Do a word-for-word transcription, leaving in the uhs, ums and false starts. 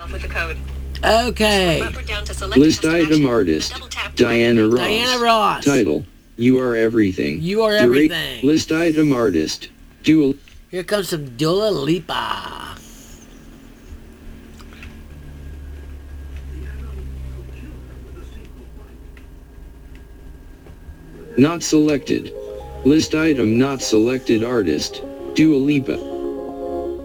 With the code. Okay. List item artist, Diana Ross. Diana Ross. Title, You Are Everything. You Are Dura- Everything. List item artist, Dua. Here comes some Dua Lipa. Not selected. List item not selected artist, Dua Lipa.